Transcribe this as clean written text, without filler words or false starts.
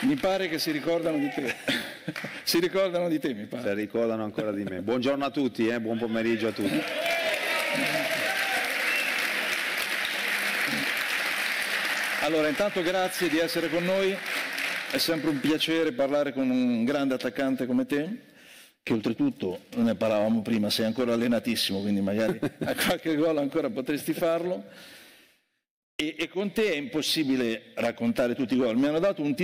Mi pare che si ricordano di te. Si ricordano di te, mi pare. Si ricordano ancora di me. Buongiorno a tutti, buon pomeriggio a tutti. Allora, intanto grazie di essere con noi. È sempre un piacere parlare con un grande attaccante come te, che oltretutto, ne parlavamo prima, sei ancora allenatissimo, quindi magari a qualche gol ancora potresti farlo. E con te è impossibile raccontare tutti i gol. Mi hanno dato un